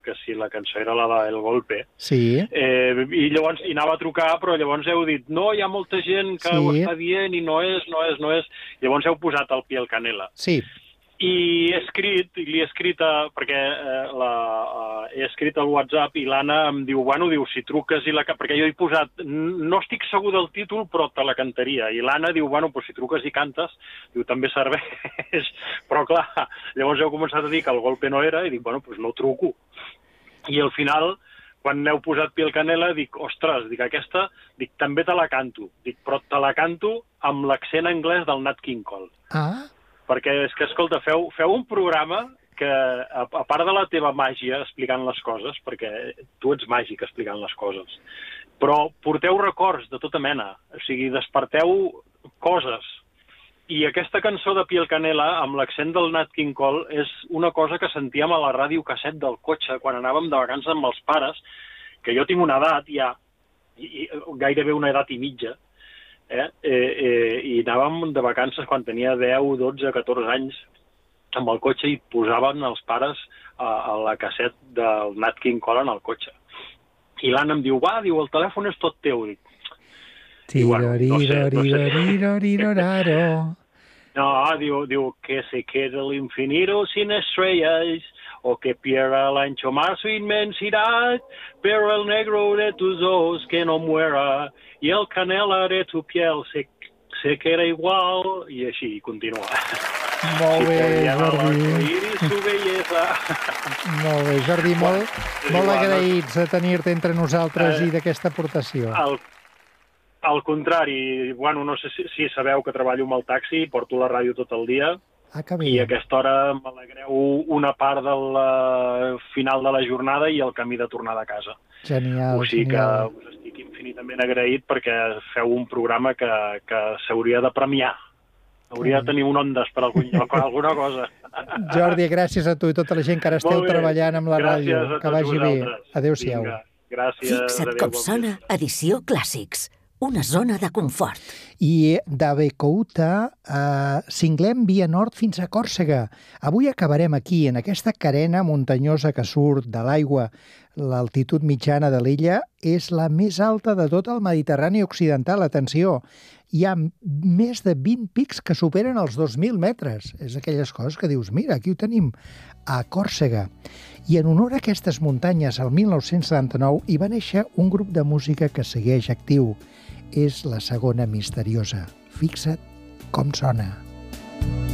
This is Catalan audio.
que si la cançó era la de El Golpe. Sí. I llavors anava a trucar, però llavors heu dit no, hi ha molta gent que ho està dient i no és. Llavors heu posat el Piel Canela. Sí. I li he escrit perquè he escrit al WhatsApp i l'Anna em diu, si truques perquè jo he posat, no estic segur del títol, però te la cantaria. I l'Anna diu, si truques i cantes, diu, també serveix. Però clar, llavors heu començat a dir que El Golpe no era, i dic, no truco. I al final, quan n'heu posat Piel Canela, dic, ostres, aquesta, també te la canto. Però te la canto amb l'accent anglès del Nat King Cole. Ah. Perquè és que, escolta, feu un programa que, a part de la teva màgia explicant les coses, perquè tu ets màgic explicant les coses, però porteu records de tota mena, o sigui, desperteu coses. I aquesta cançó de Piel Canela, amb l'accent del Nat King Cole, és una cosa que sentíem a la ràdio casset del cotxe, quan anàvem de vacances amb els pares, que jo tinc una edat ja, gairebé una edat i mitja, i anàvem de vacances quan tenia 10, 12, 14 anys amb el cotxe i posaven els pares a la casset del Nat King Cole en el cotxe. I l'Anna em diu, el telèfon és tot teu. Diu que se quede el infinito sin estrellas o que pierda el ancho mar su inmensidad, pero el negro de tus ojos que no muera y el canela de tu piel se queda igual, i així continua. Molt bé, Jordi. Molt bé, Jordi, molt agraïts de tenir-te entre nosaltres i d'aquesta aportació. Al contrari, no sé si sabeu que treballo amb el taxi, porto la ràdio tot el dia, i a aquesta hora m'alegreu una part del final de la jornada i el camí de tornada a casa. Genial, o sigui que us estic infinitament agraït perquè feu un programa que s'hauria de premiar. Hauria de tenir un Ondas per alguna cosa. Jordi, gràcies a tu i tota la gent que ara esteu treballant amb la ràdio. Que vagi bé. Adéu-siau. Gràcies. Fixa't com sona Edició Clàssics. Una zona de confort. I d'Abecouta cinglem via nord fins a Còrsega. Avui acabarem aquí, en aquesta carena muntanyosa que surt de l'aigua. L'altitud mitjana de l'illa és la més alta de tot el Mediterrani occidental. Atenció, hi ha més de 20 pics que superen els 2.000 metres. És aquelles coses que dius, mira, aquí ho tenim, a Còrsega. I en honor a aquestes muntanyes, el 1979, hi va néixer un grup de música que segueix actiu. És la Segona Misteriosa. Fixa't com sona.